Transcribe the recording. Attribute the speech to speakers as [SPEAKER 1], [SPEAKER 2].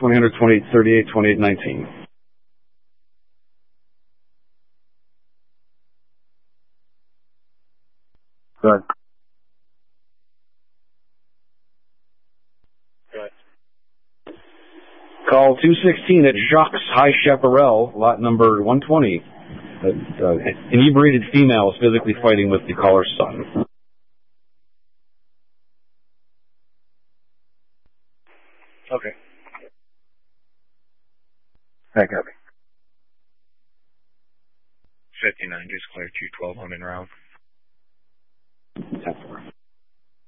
[SPEAKER 1] 2800, 2838, 2819.
[SPEAKER 2] Good.
[SPEAKER 1] Call 216 at Jacques High Chaparral, lot number 120. An inebriated female is physically fighting with the caller's son.
[SPEAKER 2] Okay. Back up. 59, just clear 212 on en route.
[SPEAKER 1] 10-4.